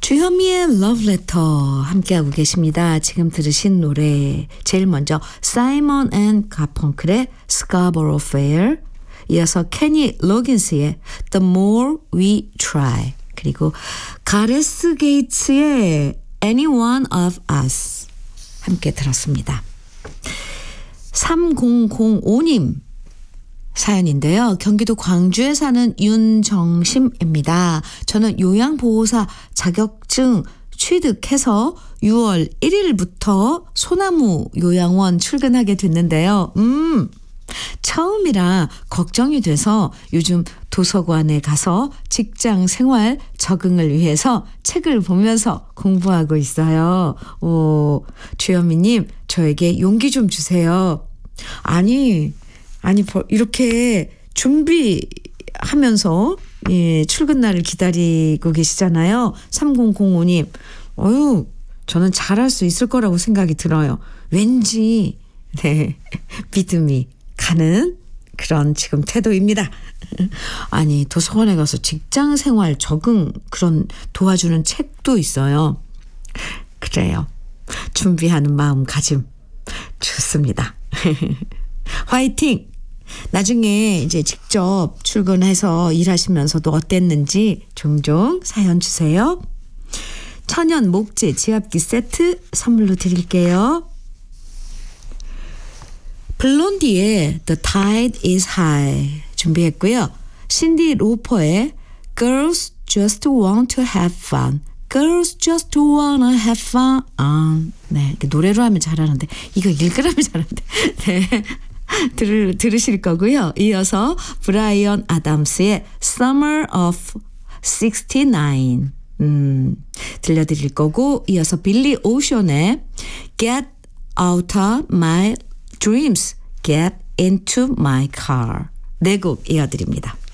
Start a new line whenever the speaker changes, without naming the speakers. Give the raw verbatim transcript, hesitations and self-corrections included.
주현미의 러브레터 함께하고 계십니다. 지금 들으신 노래 제일 먼저 사이먼 앤 가펑클의 Scarborough Fair, 이어서 케니 로긴스의 The More We Try, 그리고 가레스 게이츠의 Anyone of Us 함께 들었습니다. 삼공공오님 사연인데요. 경기도 광주에 사는 윤정심입니다. 저는 요양보호사 자격증 취득해서 유월 일일부터 소나무 요양원 출근하게 됐는데요. 음, 처음이라 걱정이 돼서 요즘 도서관에 가서 직장 생활 적응을 위해서 책을 보면서 공부하고 있어요. 오, 주현미님, 저에게 용기 좀 주세요. 아니, 아니, 이렇게 준비하면서 예, 출근 날을 기다리고 계시잖아요. 삼공공오님. 어휴, 저는 잘할 수 있을 거라고 생각이 들어요. 왠지 네, 믿음이 가는 그런 지금 태도입니다. 아니, 도서관에 가서 직장 생활 적응 그런 도와주는 책도 있어요. 그래요. 준비하는 마음가짐 좋습니다. 화이팅! 나중에 이제 직접 출근해서 일하시면서도 어땠는지 종종 사연 주세요. 천연 목재 지압기 세트 선물로 드릴게요. 블론디의 The Tide is High 준비했고요. 신디 로퍼의 Girls Just Want to Have Fun, Girls Just Wanna Have Fun. 아, 네, 노래로 하면 잘하는데 이거 읽으라면 잘하는데 네. 들, 들으실 거고요. 이어서 브라이언 아담스의 Summer of 식스티나인 음, 들려드릴 거고, 이어서 빌리 오션의 Get Out of My Dreams, Get Into My Car 네 곡 이어드립니다.